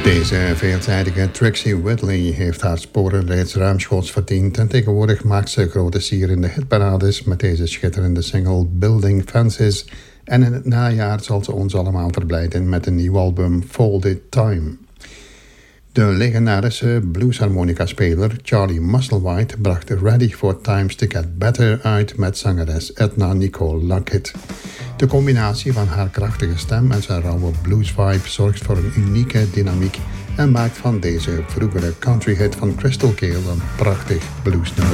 Deze veelzijdige Trixie Whitley heeft haar sporen reeds ruimschoots verdiend en tegenwoordig maakt ze grote sier in de hitparades met deze schitterende single Building Fences. En in het najaar zal ze ons allemaal verblijden met een nieuw album Folded Time. De legendarische bluesharmonica-speler Charlie Musselwhite bracht Ready for Times to Get Better uit met zangeres Edna Nicole Luckett. De combinatie van haar krachtige stem en zijn rauwe blues-vibe zorgt voor een unieke dynamiek en maakt van deze vroegere country-hit van Crystal Gayle een prachtig bluesnummer.